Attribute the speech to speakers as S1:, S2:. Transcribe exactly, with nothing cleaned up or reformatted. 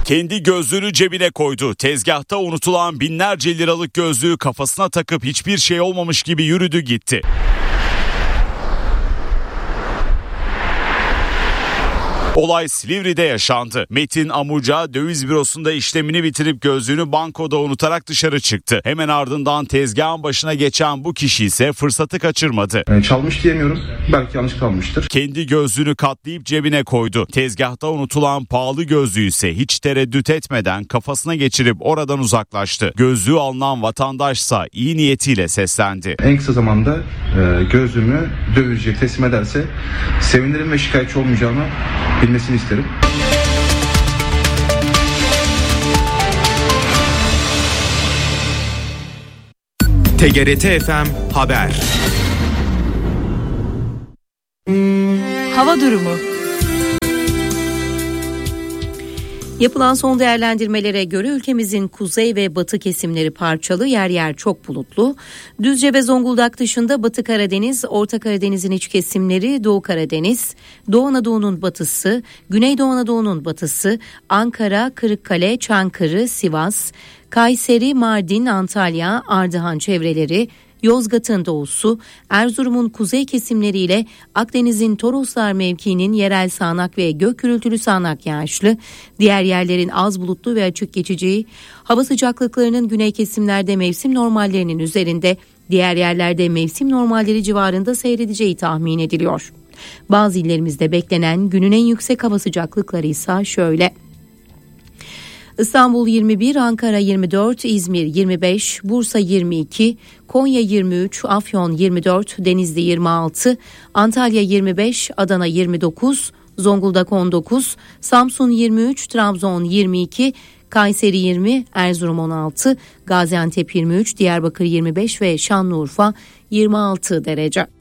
S1: Kendi gözlüğünü cebine koydu. Tezgahta unutulan binlerce liralık gözlüğü kafasına takıp hiçbir şey olmamış gibi yürüdü gitti. Olay Silivri'de yaşandı. Metin Amuca döviz bürosunda işlemini bitirip gözlüğünü bankoda unutarak dışarı çıktı. Hemen ardından tezgahın başına geçen bu kişi ise fırsatı kaçırmadı.
S2: Yani çalmış diyemiyorum. Belki yanlış kalmıştır.
S1: Kendi gözlüğünü katlayıp cebine koydu. Tezgahta unutulan pahalı gözlüğü ise hiç tereddüt etmeden kafasına geçirip oradan uzaklaştı. Gözlüğü alınan vatandaşsa iyi niyetiyle seslendi.
S2: En kısa zamanda e, gözlüğümü dövizciye teslim ederse sevinirim ve şikayetçi olmayacağımı bilmesini isterim.
S3: T G R T F M Haber.
S4: Hava durumu. Yapılan son değerlendirmelere göre ülkemizin kuzey ve batı kesimleri parçalı, yer yer çok bulutlu. Düzce ve Zonguldak dışında Batı Karadeniz, Orta Karadeniz'in iç kesimleri, Doğu Karadeniz, Doğu Anadolu'nun batısı, Güneydoğu Anadolu'nun batısı, Ankara, Kırıkkale, Çankırı, Sivas, Kayseri, Mardin, Antalya, Ardahan çevreleri, Yozgat'ın doğusu, Erzurum'un kuzey kesimleriyle Akdeniz'in Toroslar mevkiinin yerel sağanak ve gök gürültülü sağanak yağışlı, diğer yerlerin az bulutlu ve açık geçeceği, hava sıcaklıklarının güney kesimlerde mevsim normallerinin üzerinde, diğer yerlerde mevsim normalleri civarında seyredeceği tahmin ediliyor. Bazı illerimizde beklenen günün en yüksek hava sıcaklıkları ise şöyle: İstanbul yirmi bir, Ankara yirmi dört, İzmir yirmi beş, Bursa yirmi iki, Konya yirmi üç, Afyon yirmi dört, Denizli yirmi altı, Antalya yirmi beş, Adana yirmi dokuz, Zonguldak on dokuz, Samsun yirmi üç, Trabzon yirmi iki, Kayseri yirmi, Erzurum on altı, Gaziantep yirmi üç, Diyarbakır yirmi beş ve Şanlıurfa yirmi altı derece.